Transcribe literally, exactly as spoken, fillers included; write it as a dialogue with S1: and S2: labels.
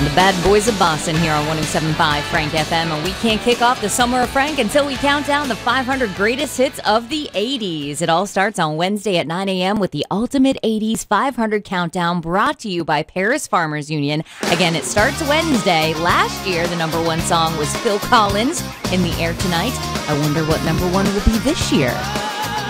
S1: The Bad Boys of Boston here on one oh seven point five Frank F M, and we can't kick off the Summer of Frank until we count down the five hundred greatest hits of the eighties. It all starts on Wednesday at nine a.m. with the Ultimate eighties five hundred Countdown, brought to you by Paris Farmers Union. Again, it starts Wednesday. Last year, the number one song was Phil Collins, In the Air Tonight. I wonder what number one will be this year.